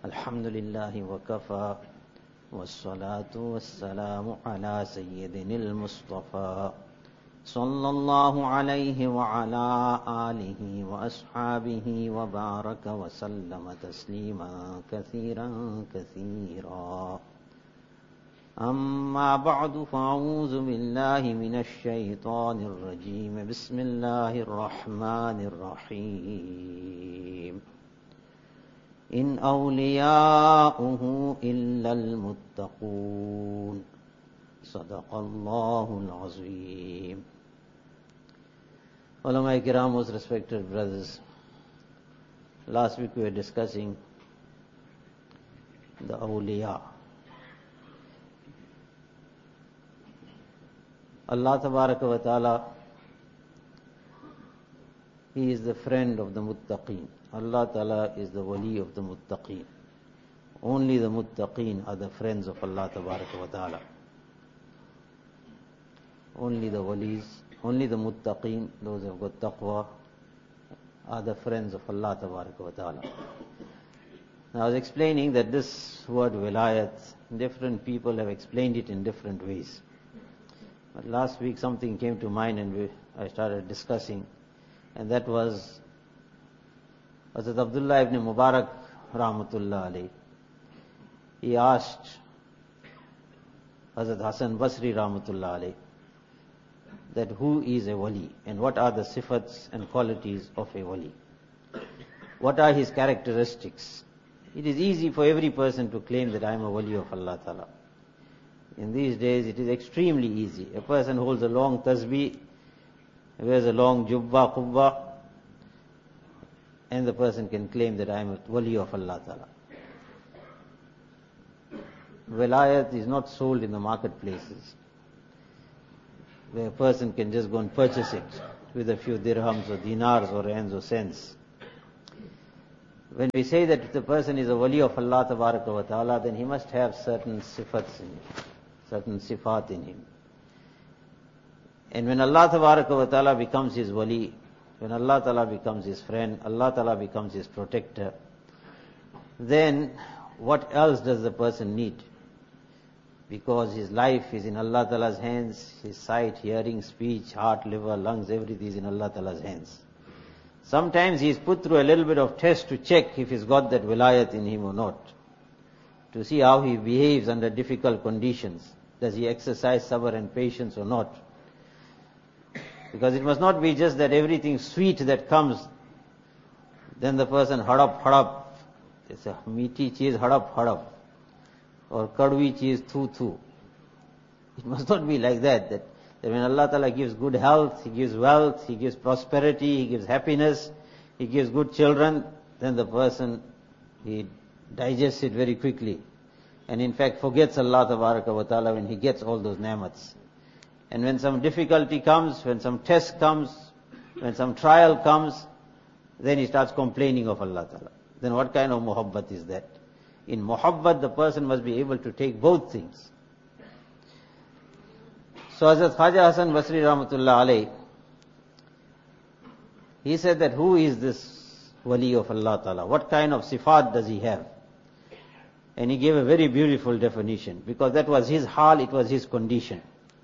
الحمد لله وكفى والصلاة والسلام على سيدنا المصطفى صلى الله عليه وعلى آله وأصحابه وبارك وسلم تسليما كثيرا كثيرا. أما بعد فأعوذ بالله من الشيطان الرجيم. بسم الله الرحمن الرحيم. إن أولياؤه إلا المتقون. صدق الله العظيم. Ulama Kiram, most respected brothers, last week we were discussing the awliya. Allah Tabaraka wa Ta'ala, He is the friend of the muttaqeen. Allah Ta'ala is the wali of the muttaqeen. Only the muttaqeen are the friends of Allah Tabaraka wa Ta'ala. Only the walis, only the muttaqeen, those who have got taqwa, are the friends of Allah Tabaraka wa Ta'ala. Now I was explaining that this word wilayat, different people have explained it in different ways. But last week something came to mind and I started discussing, and that was Hazrat Abdullah ibn Mubarak Rahmatullah alayhi. He asked Hazrat Hasan Basri Rahmatullah alayhi that who is a wali and what are the sifats and qualities of a wali. What are his characteristics? It is easy for every person to claim that I am a wali of Allah Ta'ala. In these days it is extremely easy. A person holds a long tasbih, wears a long jubba, qubba, and the person can claim that I am a wali of Allah Ta'ala. Wilayat is not sold in the marketplaces, where a person can just go and purchase it with a few dirhams or dinars or rands or cents. When we say that the person is a wali of Allah Tabaraka wa Ta'ala, then he must have certain sifats in him, certain sifat in him. And when Allah Tabaraka wa Ta'ala becomes his wali, when Allah Ta'ala becomes his friend, Allah Ta'ala becomes his protector, then what else does the person need? Because his life is in Allah Ta'ala's hands, his sight, hearing, speech, heart, liver, lungs, everything is in Allah Ta'ala's hands. Sometimes he is put through a little bit of test to check if he's got that wilayat in him or not, to see how he behaves under difficult conditions. Does he exercise sabr and patience or not? Because it must not be just that everything sweet that comes, then the person hadap. It's a meaty cheese, hadap. Or kadwi cheese, thu. It must not be like that. That when Allah Ta'ala gives good health, He gives wealth, He gives prosperity, He gives happiness, He gives good children, then the person, he digests it very quickly. And in fact forgets Allah Tabaraka wa Ta'ala when he gets all those ni'mats. And when some difficulty comes, when some test comes, when some trial comes, then he starts complaining of Allah Ta'ala. Then what kind of muhabbat is that? In muhabbat, the person must be able to take both things. So Hazrat Khwaja Hasan Basri Rahmatullah alayhi, he said that who is this wali of Allah Ta'ala? What kind of sifat does he have? And he gave a very beautiful definition, because that was his hal, it was his condition.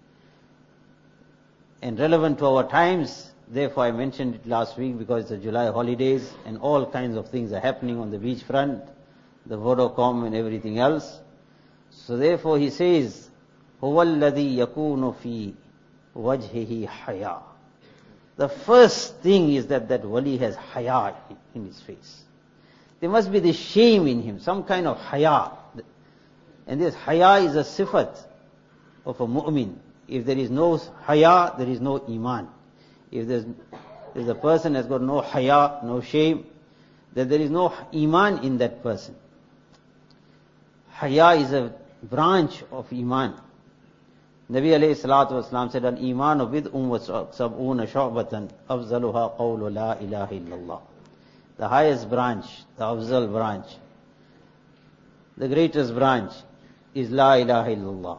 And relevant to our times, therefore I mentioned it last week, because it's the July holidays and all kinds of things are happening on the beach front, the Vodacom and everything else. So therefore he says, هُوَ الَّذِي يَكُونُ فِي وَجْهِهِ حَيَاءٌ. The first thing is that wali has haya in his face. There must be this shame in him, some kind of haya. And this haya is a sifat of a mu'min. If there is no haya, there is no iman. If the person has got no haya, no shame, then there is no iman in that person. Haya is a branch of iman. Nabi alayhi salatu wasalam said, Al-imanu bid'un wa sab'una shu'batan afzaluha qawlu la ilaha illallah. The highest branch, the afzal branch, the greatest branch is la ilaha illallah.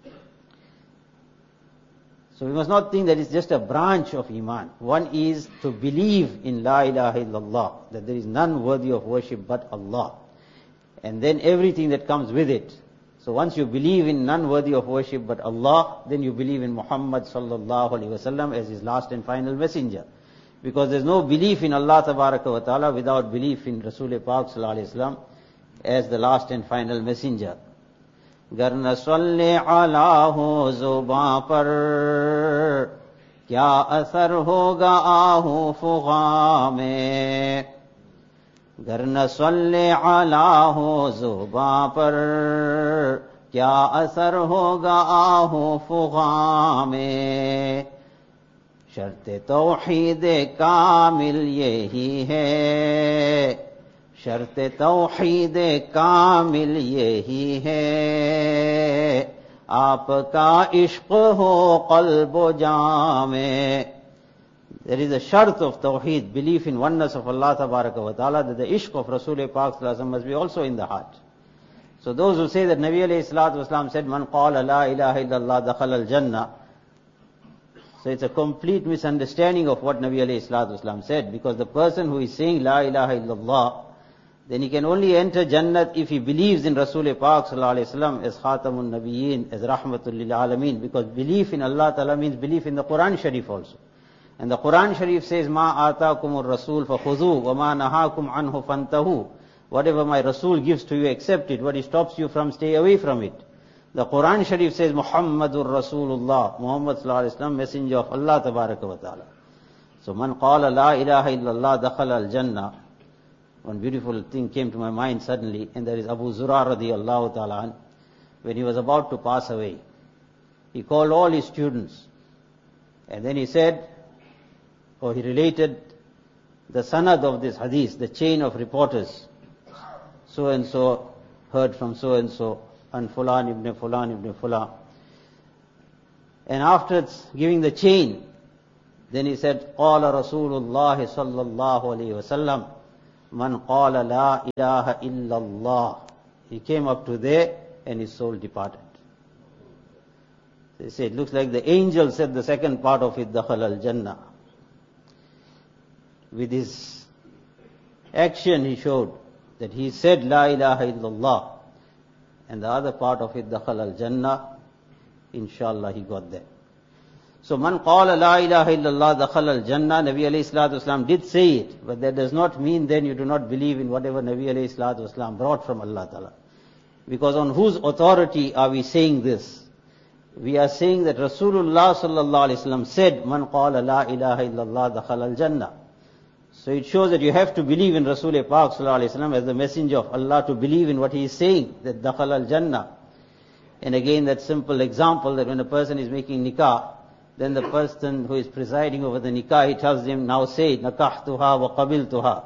So we must not think that it's just a branch of Iman. One is to believe in La ilaha illallah, that there is none worthy of worship but Allah. and then everything that comes with it. So once you believe in none worthy of worship but Allah, then you believe in Muhammad sallallahu alaihi wasallam as his last and final messenger. Because there's no belief in Allah tabaraka wa ta'ala without belief in Rasul Pak sallallahu alaihi wasallam as the last and final messenger. गर न सल्ले अला हो ज़ुबां पर क्या असर होगा आहू फुगा में, गर न सल्ले अला हो ज़ुबां पर क्या असर होगा आहू फुगा में, शर्त तौहीद कामिल यही है, शर्त तौहीद कामिल यही है, आपका इश्क हो क़ल्ब जामे. There is a shart of tawheed, belief in oneness of Allah tabaraka wa ta'ala, that the ishq of Rasul Pak sallallahu alaihi wasallam must be also in the heart. So those who say that Nabi alayhi salatu wasalam said, man qala la ilaha illallah dakhala al-jannah, so it's a complete misunderstanding of what Nabi alayhi salatu wasalam said, because the person who is saying la ilaha illallah, then he can only enter Jannat if he believes in Rasul Pak sallallahu alaihi wasallam as Khatamun Nabiyyin, as Rahmatul lil Alameen, because belief in Allah Ta'ala means belief in the Quran Sharif also. And the Quran Sharif says, Ma ataakumur Rasul fakhudhu, wa ma nahakum anhu fantahu. Whatever my Rasul gives to you, accept it. What he stops you from, stay away from it. The Quran Sharif says, Muhammadur Rasulullah, Muhammad sallallahu alaihi wasallam, messenger of Allah Tabaraka wa Ta'ala. So man qala la ilaha illallah dakhala al-jannah. One beautiful thing came to my mind suddenly, and that is Abu Zur'a radiyallahu ta'ala an. When he was about to pass away, he called all his students, and then he said, or he related the sanad of this hadith, the chain of reporters. So and so heard from so and so, and Fulan ibn Fulan ibn Fulan. And after giving the chain, then he said, Qala Rasulullah sallallahu alayhi wa sallam, Man qala la ilaha illallah. He came up to there and his soul departed. They say, it looks like the angel said the second part of it, Dakhal al-Jannah. With his action he showed that he said la ilaha illallah, and the other part of it, Dakhal al-Jannah, inshallah he got there. So man qala la ilaha illallah dakhal al-jannah, Nabi alayhi salatu wasalam did say it, but that does not mean then you do not believe in whatever Nabi alayhi salatu wasalam brought from Allah Ta'ala. Because on whose authority are we saying this? We are saying that Rasulullah sallallahu alayhi wasallam said, man qala la ilaha illallah dakhal al-jannah. So it shows that you have to believe in Rasul Pak sallallahu alayhi wasallam as the messenger of Allah, to believe in what he is saying, that dakhal al-jannah. And again that simple example that when a person is making nikah, then the person who is presiding over the nikah, he tells him, now say, nakahtuha wa qabiltuha.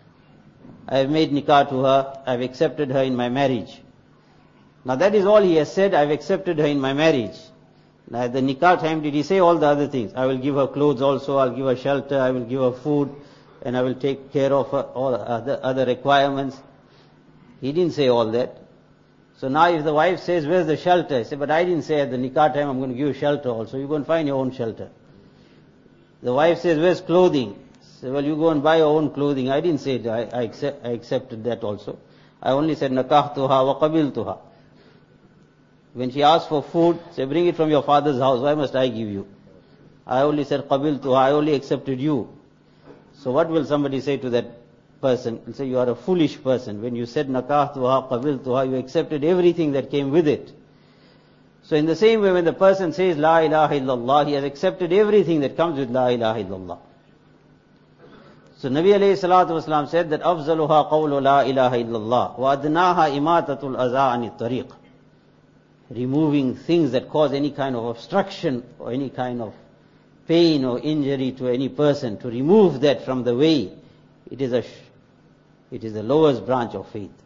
I have made nikah to her, I have accepted her in my marriage. Now that is all he has said, I have accepted her in my marriage. Now at the nikah time, did he say all the other things? I will give her clothes also, I will give her shelter, I will give her food, and I will take care of her, all other requirements. He didn't say all that. So now if the wife says, where's the shelter? I say, but I didn't say at the nikah time I'm going to give you shelter also. You go and find your own shelter. The wife says, where's clothing? I say, well, you go and buy your own clothing. I didn't say it. I accepted that also. I only said, nakahtuha wa qabiltuha. When she asked for food, say, bring it from your father's house. Why must I give you? I only said, qabiltuha. I only accepted you. So what will somebody say to that person? He'll say, you are a foolish person. When you said nakahtuha, qabiltuha, you accepted everything that came with it. So in the same way, when the person says la ilaha illallah, he has accepted everything that comes with la ilaha illallah. So Nabi alayhi salatu wasalam said that afzaluha qawlu la ilaha illallah wa adnaha imatatul aza anit tariq. Removing things that cause any kind of obstruction or any kind of pain or injury to any person, to remove that from the way, it is the lowest branch of faith.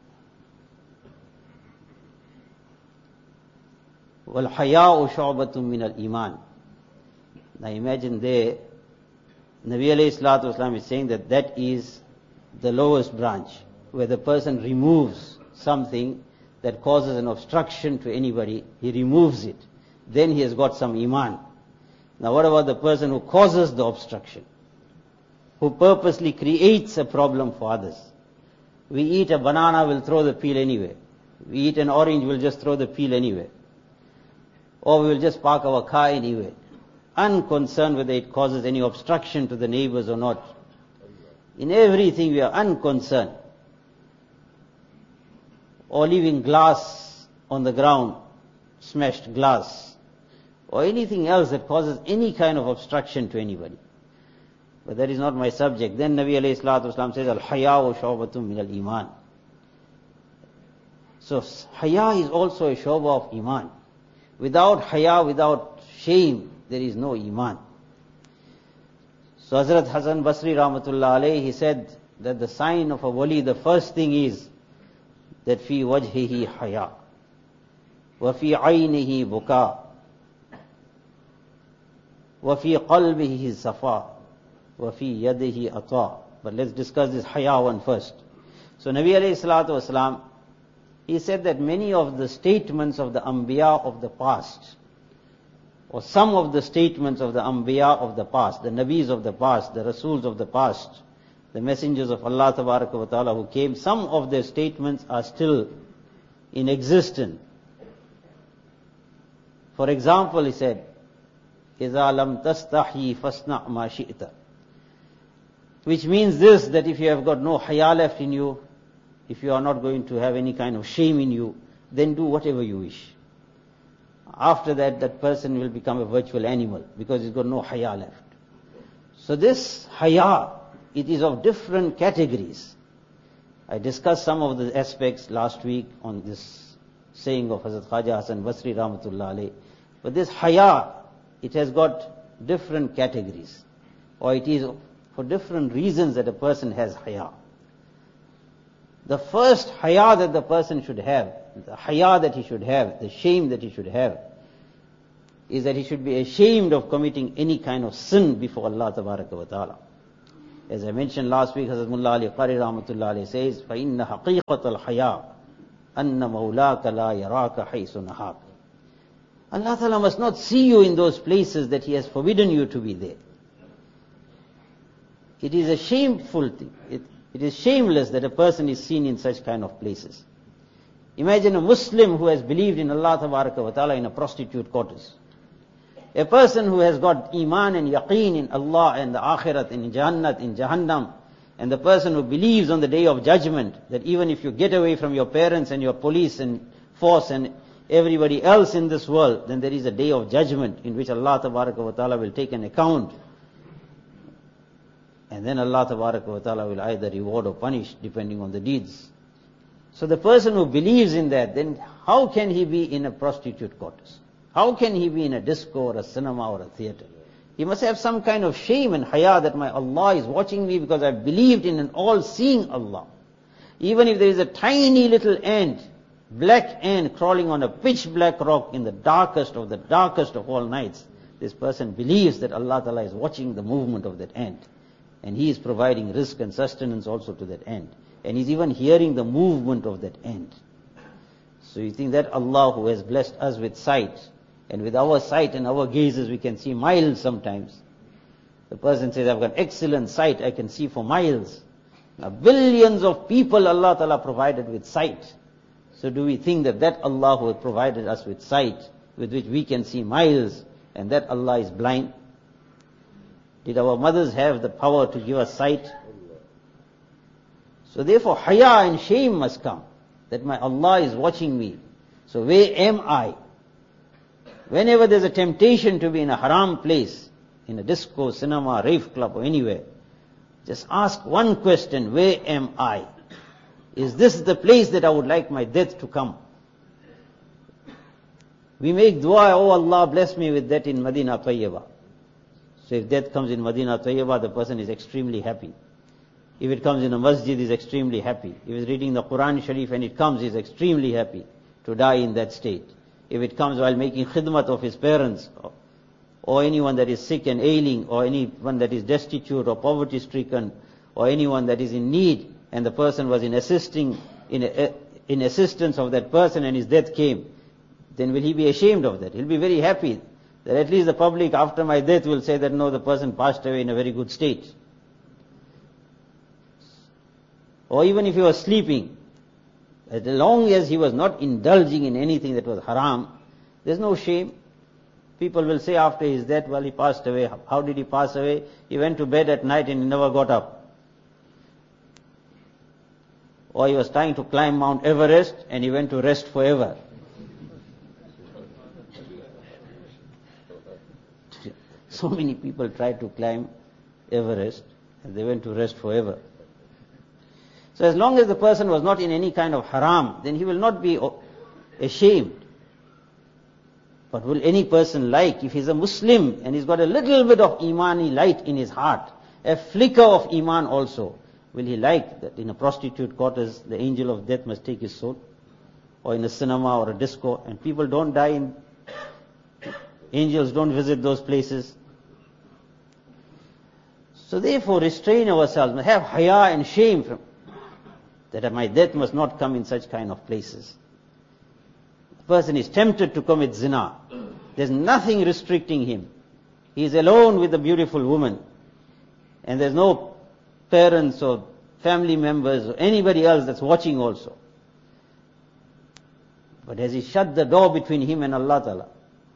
وَالْحَيَاءُ شُعْبَةٌ مِّنَ الْإِيمَانِ. Now imagine there, Nabi alayhi salatu wasalam is saying that is the lowest branch, where the person removes something that causes an obstruction to anybody, he removes it. Then he has got some iman. Now what about the person who causes the obstruction? Who purposely creates a problem for others? We eat a banana, we'll throw the peel anyway. We eat an orange, we'll just throw the peel anyway. Or we will just park our car anyway. Unconcerned whether it causes any obstruction to the neighbors or not. In everything we are unconcerned. Or leaving glass on the ground, smashed glass. Or anything else that causes any kind of obstruction to anybody. But that is not my subject. Then Nabi alayhi salatu wasalam says, Al-Haya'u shu'batun min al-Iman. So haya is also a shu'bah of Iman. Without haya, without shame, there is no Iman. So Hazrat Hasan Basri Rahmatullah alayhi, he said that the sign of a wali, the first thing is that fi wajhihi haya, wa fi aynihi buka, wa fi qalbihi safa, wa fi yadihi ata. But let's discuss this haya one first. So Nabi alayhi salatu wasalam, he said that many of the statements of the Anbiya of the past, or some of the statements of the Anbiya of the past, the Nabis of the past, the Rasuls of the past, the messengers of Allah Tabaraka wa Ta'ala who came, some of their statements are still in existence. For example, he said, إِذَا لَمْ تَسْتَحْيِ فَاسْنَعْ مَا شِئْتَ. Which means this, that if you have got no haya left in you, if you are not going to have any kind of shame in you, then do whatever you wish. After that, that person will become a virtual animal, because he's got no haya left. So this haya, it is of different categories. I discussed some of the aspects last week on this saying of Hazrat Khaja Hasan Basri Rahmatullah alayhi. But this haya, it has got different categories. Or it is for different reasons that a person has haya. The first haya that the person should have, the haya that he should have, the shame that he should have, is that he should be ashamed of committing any kind of sin before Allah Tabaraka wa Ta'ala. As I mentioned last week, Hazrat Mullah Ali Qari Rahmatullah alayhi says, فَإِنَّ حَقِيقَةَ الْحَيَاءِ أَنَّ مَوْلَاكَ لَا يَرَاكَ حَيْثُ نَهَاكَ. Allah Ta'ala must not see you in those places that He has forbidden you to be there. It is a shameful thing. It is shameless that a person is seen in such kind of places. Imagine a Muslim who has believed in Allah Tabaraka wa Ta'ala in a prostitute quarters. A person who has got iman and yaqeen in Allah and the akhirat, in Jannat, in Jahannam, and the person who believes on the day of judgment, that even if you get away from your parents and your police and force and everybody else in this world, then there is a day of judgment in which Allah Tabaraka wa Ta'ala will take an account. And then Allah Tabaraka wa Ta'ala will either reward or punish depending on the deeds. So the person who believes in that, then how can he be in a prostitute quarters? How can he be in a disco or a cinema or a theater? He must have some kind of shame and haya that my Allah is watching me because I believed in an all-seeing Allah. Even if there is a tiny little ant, black ant crawling on a pitch black rock in the darkest of all nights, this person believes that Allah Ta'ala is watching the movement of that ant. And He is providing rizq and sustenance also to that ant. And He's even hearing the movement of that ant. So you think that Allah who has blessed us with sight, and with our sight and our gazes we can see miles sometimes. The person says, I've got excellent sight, I can see for miles. Now billions of people Allah Ta'ala provided with sight. So do we think that that Allah who has provided us with sight, with which we can see miles, and that Allah is blind? Did our mothers have the power to give us sight? So therefore haya and shame must come, that my Allah is watching me. So where am I? Whenever there's a temptation to be in a haram place, in a disco, cinema, rave club or anywhere, just ask one question, where am I? Is this the place that I would like my death to come? We make dua, oh Allah bless me with that in Madinah Tayyibah. So if death comes in Madinah Tayyibah, the person is extremely happy. If it comes in a masjid, he is extremely happy. If he is reading the Quran Sharif and it comes, he is extremely happy to die in that state. If it comes while making khidmat of his parents, or anyone that is sick and ailing, or anyone that is destitute or poverty stricken, or anyone that is in need, and the person was in assistance of that person and his death came, then will he be ashamed of that? He'll be very happy that at least the public after my death will say that no, the person passed away in a very good state. or even if he was sleeping, as long as he was not indulging in anything that was haram, there's no shame. People will say after his death, well, he passed away. How did he pass away? He went to bed at night and he never got up. Or he was trying to climb Mount Everest and he went to rest forever. So many people tried to climb Everest and they went to rest forever. So as long as the person was not in any kind of haram, then he will not be ashamed. But will any person like, if he's a Muslim and he's got a little bit of imani light in his heart, a flicker of iman also, will he like that in a prostitute quarters the angel of death must take his soul? Or in a cinema or a disco, and people don't die in, angels don't visit those places. So therefore restrain ourselves, have haya and shame from that my death must not come in such kind of places. The person is tempted to commit zina. There's nothing restricting him. He is alone with a beautiful woman. And there's no parents or family members or anybody else that's watching also. But has he shut the door between him and Allah Ta'ala?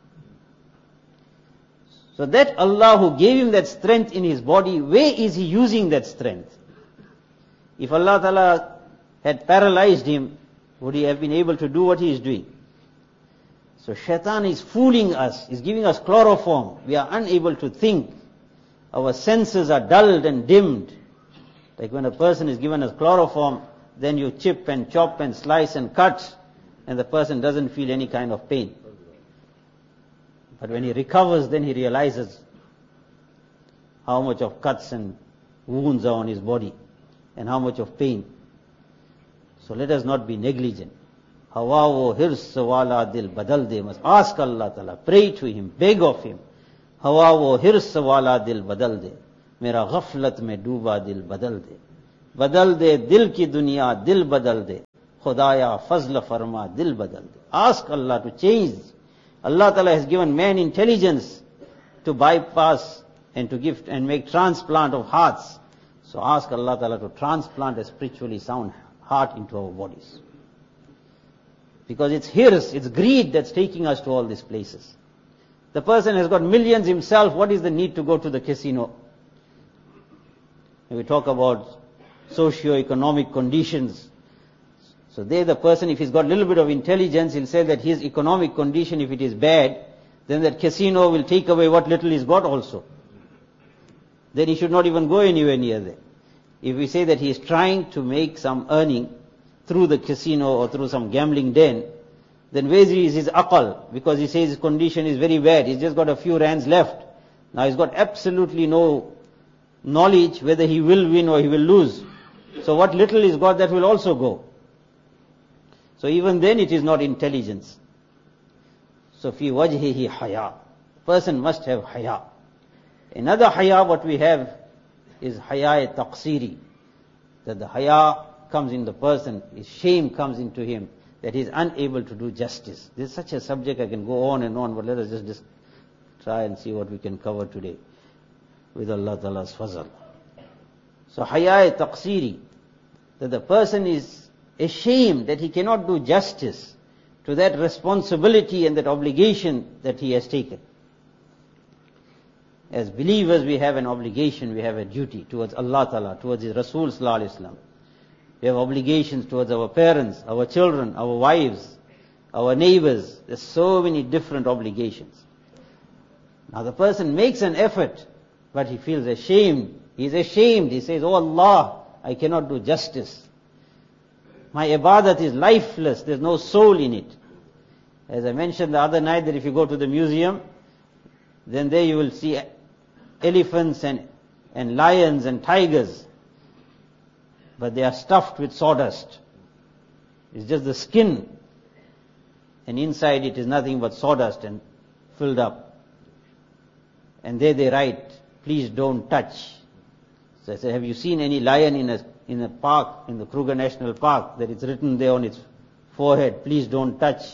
So that Allah who gave him that strength in his body, where is he using that strength? If Allah Ta'ala had paralyzed him, would he have been able to do what he is doing? So shaitan is fooling us, is giving us chloroform. We are unable to think. Our senses are dulled and dimmed. Like when a person is given a chloroform, then you chip and chop and slice and cut, and the person doesn't feel any kind of pain. But when he recovers, then he realizes how much of cuts and wounds are on his body, and how much of pain. So let us not be negligent. Hawa wo hirs wala dil badal de. Must ask Allah Ta'ala, pray to Him, beg of Him. Hawa wo hirs wala dil badal de. Mera ghaflat mein dooba dil badal de. Badal de dil ki duniya, dil badal de. Khudaya fazl farma, dil badal de. Ask Allah to change. Allah Ta'ala has given man intelligence to bypass and to give and make transplant of hearts. So ask Allah Ta'ala to transplant a spiritually sound heart into our bodies. Because it's hirs, it's greed that's taking us to all these places. The person has got millions himself, what is the need to go to the casino? When we talk about socio-economic conditions, so there the person, if he's got a little bit of intelligence, he'll say that his economic condition, if it is bad, then that casino will take away what little he's got also. Then he should not even go anywhere near there. If we say that he is trying to make some earning through the casino or through some gambling den, then where is his aqal? Because he says his condition is very bad, he's just got a few rands left. Now he's got absolutely no knowledge whether he will win or he will lose. So what little he's got, that will also go. So even then it is not intelligence. So fi wajhihi haya. Person must have haya. Another haya what we have is haya taqsiri. That the haya comes in the person, his shame comes into him, that he is unable to do justice. This is such a subject I can go on and on, but let us just try and see what we can cover today with Allah Ta'ala's fazal. So haya taqsiri, that the person is ashamed that he cannot do justice to that responsibility and that obligation that he has taken. As believers we have an obligation, we have a duty towards Allah Ta'ala, towards His Rasul Sallallahu Alaihi Wasallam. We have obligations towards our parents, our children, our wives, our neighbors. There's so many different obligations. Now the person makes an effort, but he feels ashamed. He's ashamed. He says, oh Allah, I cannot do justice. My ibadat is lifeless. There's no soul in it. As I mentioned the other night, that if you go to the museum, then there you will see elephants and lions and tigers. But they are stuffed with sawdust. It's just the skin. And inside it is nothing but sawdust and filled up. And there they write, please don't touch. So I said, have you seen any lion in a park, in the Kruger National Park, that it's written there on its forehead, please don't touch?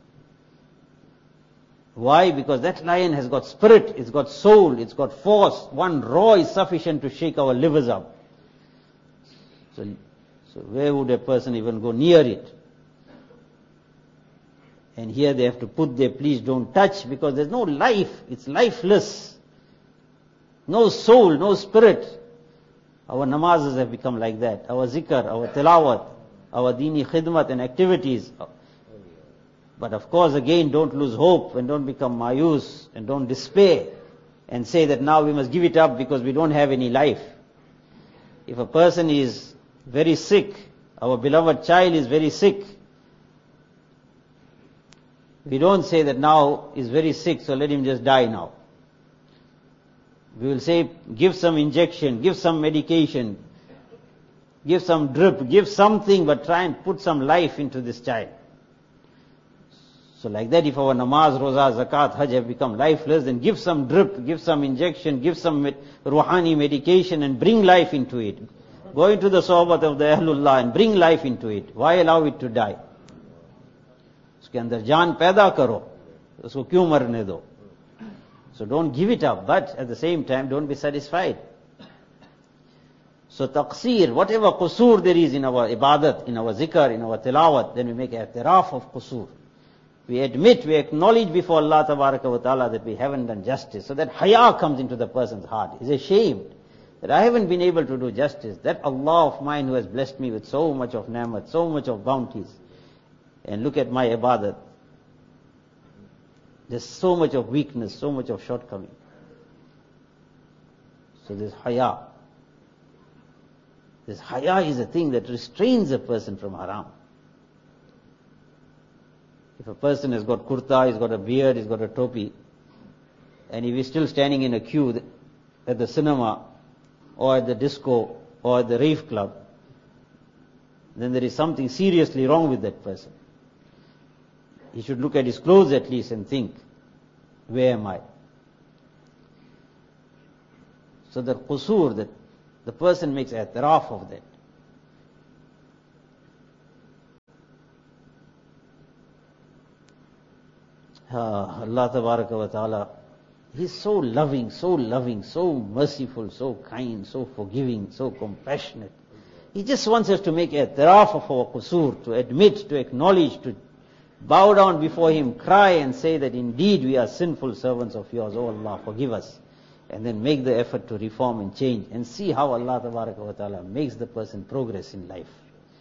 Why? Because that lion has got spirit, it's got soul, it's got force. One roar is sufficient to shake our livers up. So where would a person even go near it? And here they have to put there, please don't touch, because there's no life. It's lifeless. No soul, no spirit. Our namazes have become like that. Our zikr, our tilawat, our dini khidmat and activities. But of course, again, don't lose hope and don't become mayus and don't despair and say that now we must give it up because we don't have any life. If a person is very sick, our beloved child is very sick, we don't say that now he's very sick, so let him just die now. We will say, give some injection, give some medication, give some drip, give something, but try and put some life into this child. So like that, if our namaz, roza, zakat, hajj have become lifeless, then give some drip, give some injection, give some ruhani medication and bring life into it. Go into the sohbat of the Ahlullah and bring life into it. Why allow it to die? उसके अंदर जान पैदा करो, उसको क्यों मरने दो? So don't give it up, but at the same time don't be satisfied. So taqseer, whatever qusur there is in our ibadat, in our zikr, in our tilawat, then we make i'tiraf of qusur. We admit, we acknowledge before Allah tabaraka wa ta'ala that we haven't done justice. So that haya comes into the person's heart. He's ashamed that I haven't been able to do justice. That Allah of mine who has blessed me with so much of ni'mat, so much of bounties. And look at my ibadat. There's so much of weakness, so much of shortcoming. So this haya. This haya is a thing that restrains a person from haram. If a person has got kurta, he's got a beard, he's got a topi, and if he's still standing in a queue at the cinema, or at the disco, or at the rave club, then there is something seriously wrong with that person. He should look at his clothes at least and think, where am I? So the qusur, that the person makes i'tiraf of that. Allah tabaraka wa ta'ala, He's so loving, so merciful, so kind, so forgiving, so compassionate. He just wants us to make i'tiraf of our qusur, to admit, to acknowledge, to bow down before Him, cry and say that indeed we are sinful servants of Yours, oh Allah, forgive us. And then make the effort to reform and change, and see how Allah tabaraka wa ta'ala makes the person progress in life.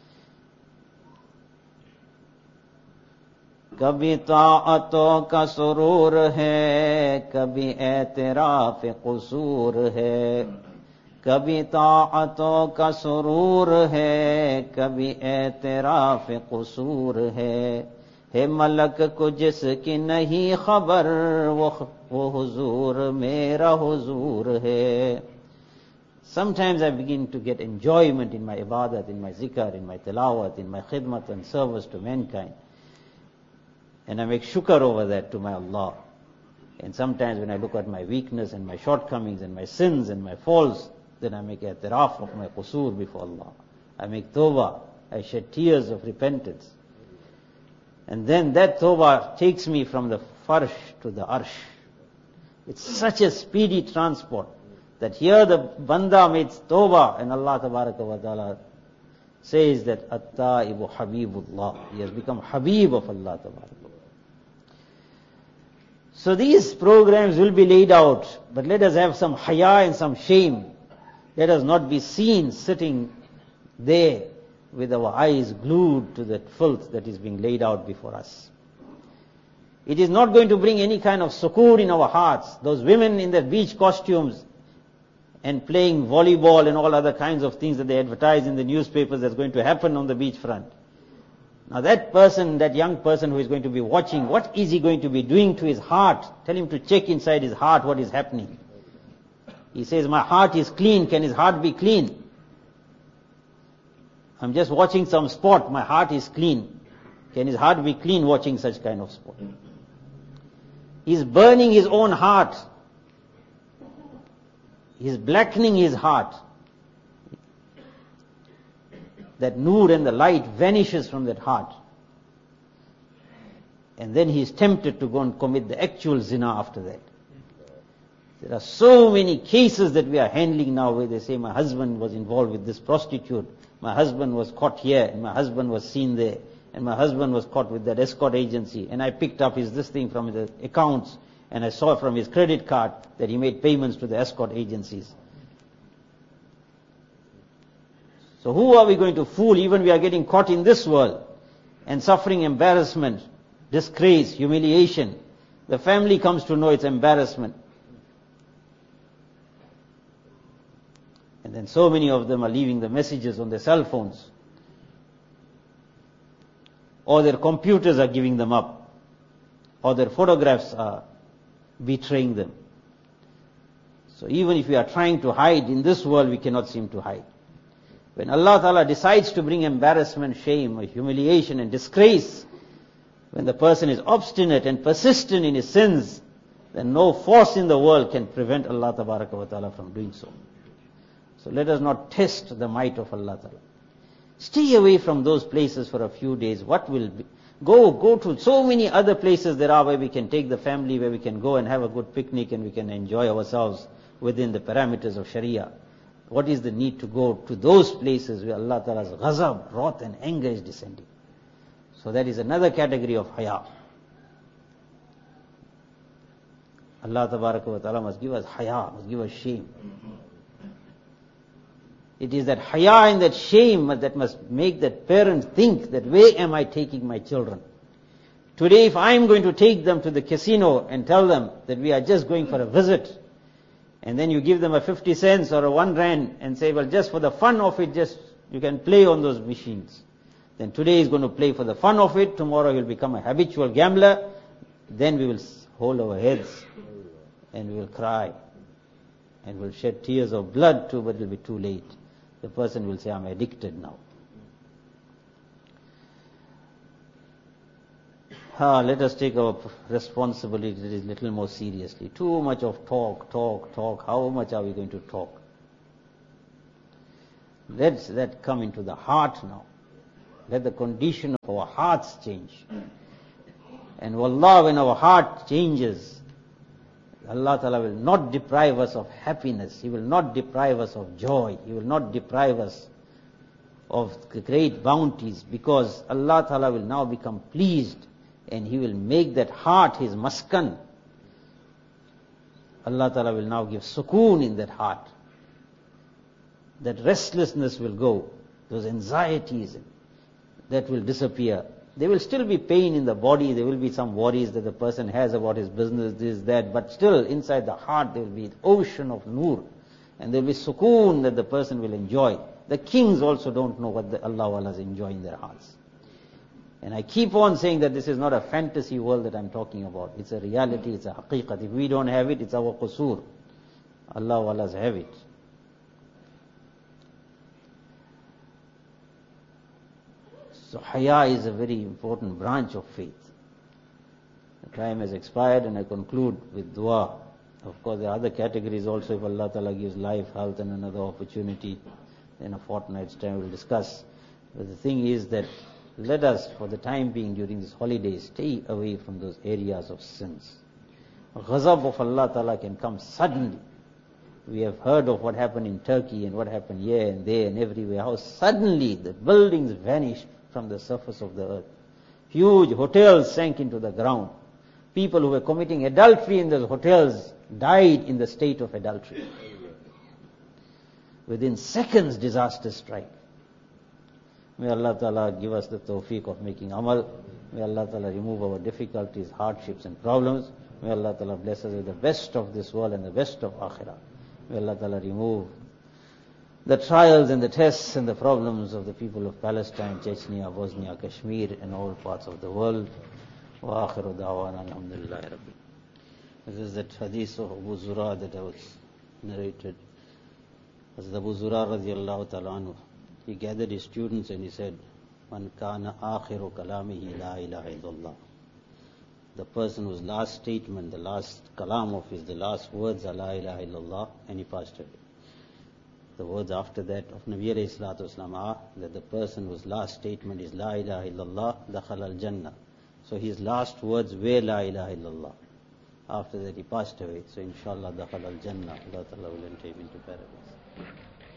कभी ताअतों का सुरूर है, कभी एतराफ क़ुसूर है, कभी ताअतों का सुरूर है, कभी एतराफ क़ुसूर है मलक को जिसकी नहीं खबर, वो हुजूर मेरा हुजूर है. Sometimes I begin to get enjoyment in my ibadat, in my zikr, in my tilawat, in my khidmat and service to mankind. And I make shukr over that to my Allah. And sometimes when I look at my weakness and my shortcomings and my sins and my faults, then I make i'tiraf of my qusur before Allah. I make tawbah. I shed tears of repentance. And then that tawbah takes me from the farsh to the arsh. It's such a speedy transport that here the banda makes tawbah and Allah tabaraka wa ta'ala says that at-ta'ibu habibullah. He has become habib of Allah tabaraka. So these programs will be laid out, but let us have some haya and some shame. Let us not be seen sitting there with our eyes glued to that filth that is being laid out before us. It is not going to bring any kind of sukoor in our hearts. Those women in their beach costumes and playing volleyball and all other kinds of things that they advertise in the newspapers that's going to happen on the beach front. Now that person, that young person who is going to be watching, what is he going to be doing to his heart? Tell him to check inside his heart what is happening. He says, my heart is clean. Can his heart be clean? I'm just watching some sport. My heart is clean. Can his heart be clean watching such kind of sport? He's burning his own heart. He's blackening his heart. That nur and the light vanishes from that heart. And then he is tempted to go and commit the actual zina after that. There are so many cases that we are handling now where they say, my husband was involved with this prostitute, my husband was caught here, and my husband was seen there, and my husband was caught with that escort agency, and I picked up this thing from the accounts, and I saw from his credit card that he made payments to the escort agencies. So who are we going to fool? Even we are getting caught in this world and suffering embarrassment, disgrace, humiliation. The family comes to know its embarrassment. And then so many of them are leaving the messages on their cell phones. Or their computers are giving them up. Or their photographs are betraying them. So even if we are trying to hide in this world, we cannot seem to hide. When Allah Ta'ala decides to bring embarrassment, shame, or humiliation and disgrace, when the person is obstinate and persistent in his sins, then no force in the world can prevent Allah Ta'ala from doing so. So let us not test the might of Allah Ta'ala. Stay away from those places for a few days. What will be? Go to so many other places there are where we can take the family, where we can go and have a good picnic and we can enjoy ourselves within the parameters of Sharia. What is the need to go to those places where Allah Ta'ala's ghazab, wrath and anger is descending? So that is another category of haya. Allah Ta'ala must give us haya, must give us shame. It is that haya and that shame that must make that parent think that where am I taking my children? Today if I am going to take them to the casino and tell them that we are just going for a visit, and then you give them a 50 cents or a 1 rand and say, well, just for the fun of it, just you can play on those machines. Then today he's going to play for the fun of it, tomorrow he'll become a habitual gambler, then we will hold our heads and we will cry and we'll shed tears of blood too, but it will be too late. The person will say, I'm addicted now. Let us take our responsibility a little more seriously. Too much of talk. How much are we going to talk? Let that come into the heart now. Let the condition of our hearts change. And wallah, when our heart changes, Allah Ta'ala will not deprive us of happiness. He will not deprive us of joy. He will not deprive us of the great bounties, because Allah Ta'ala will now become pleased and He will make that heart His maskan. Allah Ta'ala will now give sukoon in that heart. That restlessness will go. Those anxieties, that will disappear. There will still be pain in the body, there will be some worries that the person has about his business, this, that, but still inside the heart there will be an ocean of nur, and there will be sukoon that the person will enjoy. The kings also don't know what Allah Wala is enjoying in their hearts. And I keep on saying that this is not a fantasy world that I'm talking about. It's a reality, it's a haqiqat. If we don't have it, it's our qusur. Allah Wala's have it. So haya is a very important branch of faith. The time has expired and I conclude with dua. Of course there are other categories also. If Allah Ta'ala gives life, health and another opportunity, in a fortnight's time we'll discuss. But the thing is that let us, for the time being during this holiday, stay away from those areas of sins. Ghazab of Allah Ta'ala can come suddenly. We have heard of what happened in Turkey and what happened here and there and everywhere. How suddenly the buildings vanished from the surface of the earth. Huge hotels sank into the ground. People who were committing adultery in those hotels died in the state of adultery. Within seconds, disaster strike. May Allah Ta'ala give us the tawfiq of making amal. May Allah Ta'ala remove our difficulties, hardships and problems. May Allah Ta'ala bless us with the best of this world and the best of akhirah. May Allah Ta'ala remove the trials and the tests and the problems of the people of Palestine, Chechnya, Bosnia, Kashmir and all parts of the world. Wa akhiru da'wana alhamdulillahi rabbil. This is that hadith of Abu Zura that I was narrated. As Abu Zura radiyallahu ta'ala anhu, he gathered his students and he said, Man kana akhiru kalamihi la ilaha illallah. The person whose last statement, the last kalam of his, the last words are la ilaha illallah, and he passed away. The words after that of Nabi alayhi salatu wasalam are that the person whose last statement is La ilaha illallah, dakhal al-jannah. So his last words were La ilaha illallah. After that he passed away. So inshallah dakhal al-jannah. Allah Ta'ala will enter him into paradise.